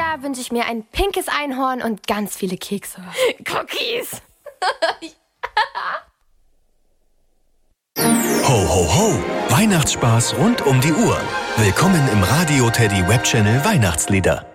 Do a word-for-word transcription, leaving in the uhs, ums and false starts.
Jahr wünsche ich mir ein pinkes Einhorn und ganz viele Kekse. Cookies. Ho, ho, ho! Weihnachtsspaß rund um die Uhr. Willkommen im Radio Teddy Webchannel Weihnachtslieder.